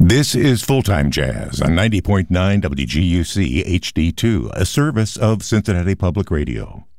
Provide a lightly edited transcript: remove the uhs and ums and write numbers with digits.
This is Full-Time Jazz on 90.9 WGUC HD2, a service of Cincinnati Public Radio.